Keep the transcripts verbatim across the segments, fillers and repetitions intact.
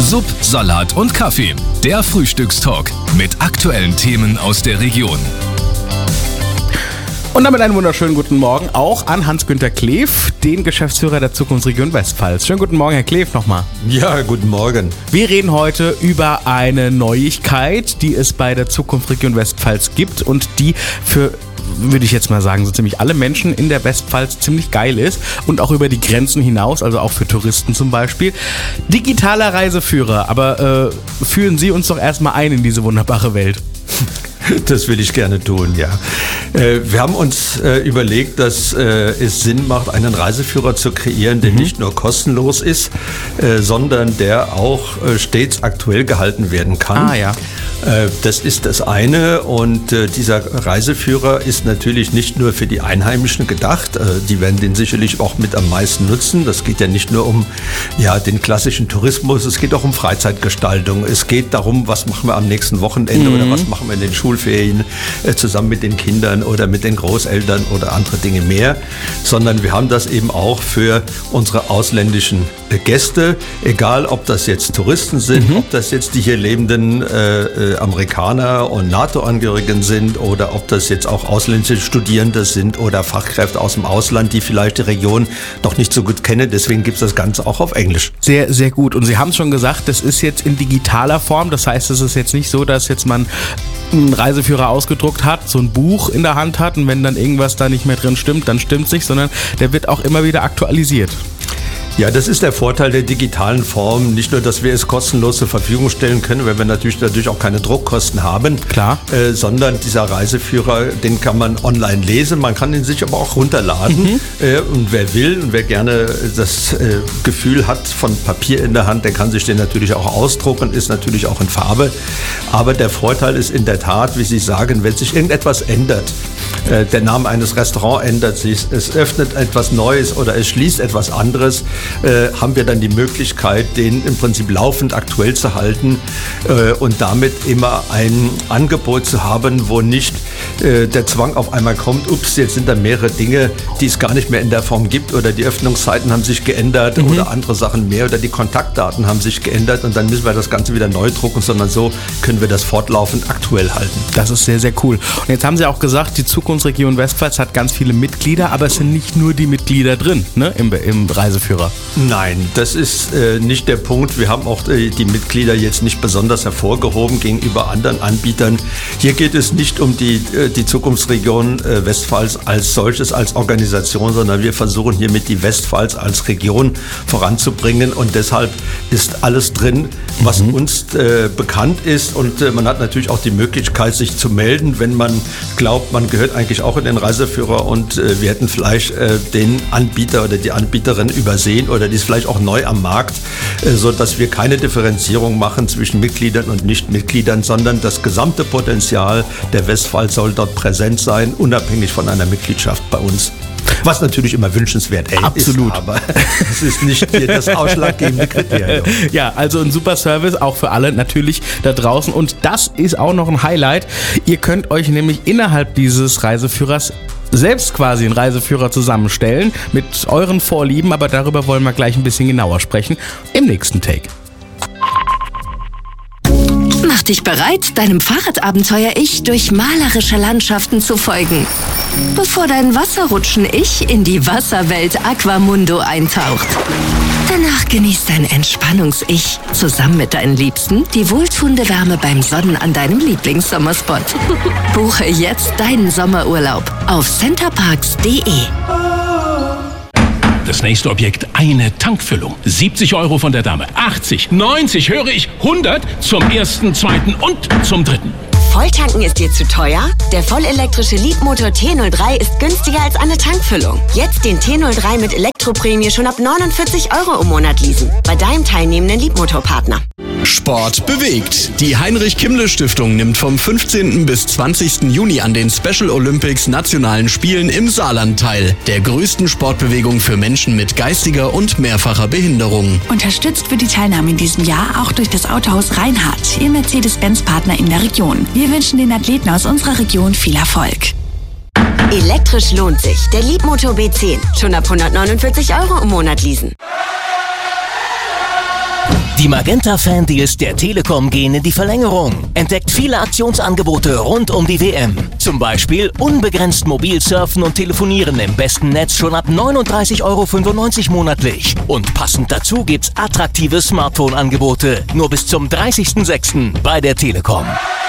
Sub, Salat und Kaffee. Der Frühstückstalk mit aktuellen Themen aus der Region. Und damit einen wunderschönen guten Morgen auch an Hans-Günter Kleef, den Geschäftsführer der Zukunftsregion Westpfalz. Schönen guten Morgen, Herr Kleef, nochmal. Ja, guten Morgen. Wir reden heute über eine Neuigkeit, die es bei der Zukunftsregion Westpfalz gibt und die für, würde ich jetzt mal sagen, so ziemlich alle Menschen in der Westpfalz ziemlich geil ist und auch über die Grenzen hinaus, also auch für Touristen zum Beispiel. Digitaler Reiseführer, aber äh, führen Sie uns doch erstmal ein in diese wunderbare Welt. Das will ich gerne tun, ja. Wir haben uns überlegt, dass es Sinn macht, einen Reiseführer zu kreieren, der mhm. nicht nur kostenlos ist, sondern der auch stets aktuell gehalten werden kann. Ah, ja. Das ist das eine, und dieser Reiseführer ist natürlich nicht nur für die Einheimischen gedacht. Die werden den sicherlich auch mit am meisten nutzen. Das geht ja nicht nur um ja, den klassischen Tourismus, es geht auch um Freizeitgestaltung. Es geht darum, was machen wir am nächsten Wochenende mhm. oder was machen wir in den Schulferien äh, zusammen mit den Kindern oder mit den Großeltern oder andere Dinge mehr, sondern wir haben das eben auch für unsere ausländischen äh, Gäste, egal ob das jetzt Touristen sind, mhm. ob das jetzt die hier lebenden äh, äh, Amerikaner und NATO-Angehörigen sind oder ob das jetzt auch ausländische Studierende sind oder Fachkräfte aus dem Ausland, die vielleicht die Region noch nicht so gut kennen. Deswegen gibt es das Ganze auch auf Englisch. Sehr, sehr gut. Und Sie haben es schon gesagt, das ist jetzt in digitaler Form. Das heißt, es ist jetzt nicht so, dass jetzt man einen Reiseführer ausgedruckt hat, so ein Buch in der Hand hat und wenn dann irgendwas da nicht mehr drin stimmt, dann stimmt's nicht, sondern der wird auch immer wieder aktualisiert. Ja, das ist der Vorteil der digitalen Form. Nicht nur, dass wir es kostenlos zur Verfügung stellen können, weil wir natürlich dadurch auch keine Druckkosten haben. Klar. Äh, sondern dieser Reiseführer, den kann man online lesen. Man kann ihn sich aber auch runterladen. Mhm. Äh, und wer will und wer gerne das äh, Gefühl hat von Papier in der Hand, der kann sich den natürlich auch ausdrucken, ist natürlich auch in Farbe. Aber der Vorteil ist in der Tat, wie Sie sagen, wenn sich irgendetwas ändert, äh, der Name eines Restaurants ändert sich, es öffnet etwas Neues oder es schließt etwas anderes, Äh, haben wir dann die Möglichkeit, den im Prinzip laufend aktuell zu halten äh, und damit immer ein Angebot zu haben, wo nicht äh, der Zwang auf einmal kommt, ups, jetzt sind da mehrere Dinge, die es gar nicht mehr in der Form gibt oder die Öffnungszeiten haben sich geändert mhm. oder andere Sachen mehr oder die Kontaktdaten haben sich geändert und dann müssen wir das Ganze wieder neu drucken, sondern so können wir das fortlaufend aktuell halten. Das ist sehr, sehr cool. Und jetzt haben Sie auch gesagt, die Zukunftsregion Westpfalz hat ganz viele Mitglieder, aber es sind nicht nur die Mitglieder drin, ne, im, im Reiseführer. Nein, das ist äh, nicht der Punkt. Wir haben auch äh, die Mitglieder jetzt nicht besonders hervorgehoben gegenüber anderen Anbietern. Hier geht es nicht um die, äh, die Zukunftsregion äh, Westpfalz als solches, als Organisation, sondern wir versuchen hiermit die Westpfalz als Region voranzubringen und deshalb ist alles drin, was mhm. uns äh, bekannt ist und äh, man hat natürlich auch die Möglichkeit, sich zu melden, wenn man glaubt, man gehört eigentlich auch in den Reiseführer und äh, wir hätten vielleicht äh, den Anbieter oder die Anbieterin übersehen oder die ist vielleicht auch neu am Markt, so dass wir keine Differenzierung machen zwischen Mitgliedern und Nichtmitgliedern, sondern das gesamte Potenzial der Westpfalz soll dort präsent sein, unabhängig von einer Mitgliedschaft bei uns. Was natürlich immer wünschenswert ey, Absolut. ist, aber es ist nicht hier das ausschlaggebende Kriterium. Ja, also ein super Service, auch für alle natürlich da draußen. Und das ist auch noch ein Highlight. Ihr könnt euch nämlich innerhalb dieses Reiseführers selbst quasi einen Reiseführer zusammenstellen mit euren Vorlieben, aber darüber wollen wir gleich ein bisschen genauer sprechen im nächsten Take. Mach dich bereit, deinem Fahrradabenteuer-Ich durch malerische Landschaften zu folgen, bevor dein Wasserrutschen-Ich in die Wasserwelt Aquamundo eintaucht. Danach genießt dein Entspannungs-Ich zusammen mit deinen Liebsten die wohltuende Wärme beim Sonnen an deinem Lieblingssommerspot. Buche jetzt deinen Sommerurlaub auf centerparks punkt de. Das nächste Objekt, eine Tankfüllung. siebzig Euro von der Dame, achtzig, neunzig, höre ich, hundert zum ersten, zweiten und zum dritten. Volltanken ist dir zu teuer? Der vollelektrische Leapmotor T null drei ist günstiger als eine Tankfüllung. Jetzt den T null drei mit Elektroprämie schon ab neunundvierzig Euro im Monat leasen. Bei deinem teilnehmenden Leapmotor-Partner. Sport bewegt. Die Heinrich-Kimmle-Stiftung nimmt vom fünfzehnten bis zwanzigsten Juni an den Special Olympics Nationalen Spielen im Saarland teil. Der größten Sportbewegung für Menschen mit geistiger und mehrfacher Behinderung. Unterstützt wird die Teilnahme in diesem Jahr auch durch das Autohaus Reinhardt, ihr Mercedes-Benz-Partner in der Region. Wir wünschen den Athleten aus unserer Region viel Erfolg. Elektrisch lohnt sich. Der Leapmotor B zehn. Schon ab hundertneunundvierzig Euro im Monat leasen. Die Magenta-Fan-Deals der Telekom gehen in die Verlängerung. Entdeckt viele Aktionsangebote rund um die W M. Zum Beispiel unbegrenzt mobil surfen und telefonieren im besten Netz schon ab neununddreißig Euro fünfundneunzig monatlich. Und passend dazu gibt's attraktive Smartphone-Angebote. Nur bis zum dreißigsten sechsten bei der Telekom.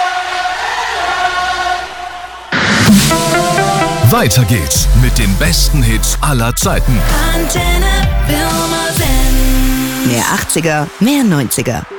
Weiter geht's mit den besten Hits aller Zeiten. Mehr achtziger, mehr neunziger.